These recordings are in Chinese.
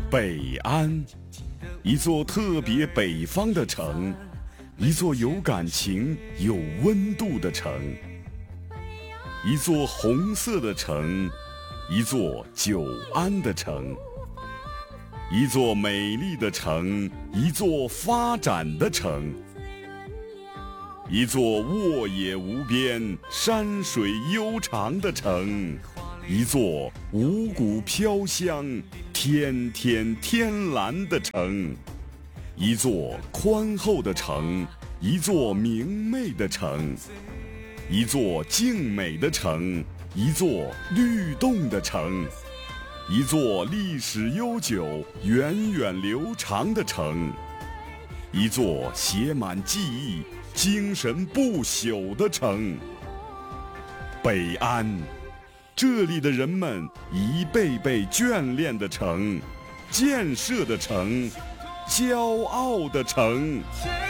北安，一座特别北方的城，一座有感情、有温度的城，一座红色的城，一座久安的城，一座美丽的城，一座发展的城，一座沃野无边、山水悠长的城，一座五谷飘香、天天天蓝的城，一座宽厚的城，一座明媚的城，一座静美的城，一座律动的城，一座历史悠久、源远流长的城，一座写满记忆、精神不朽的城。北安，这里的人们一辈辈眷恋的城，建设的城，骄傲的城。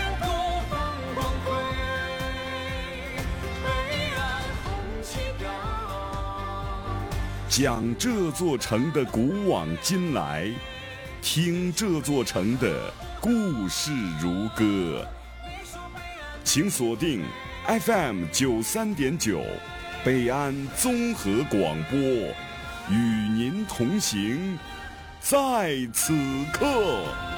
讲这座城的古往今来，听这座城的故事如歌。请锁定 FM93.9 北安综合广播，与您同行，在此刻。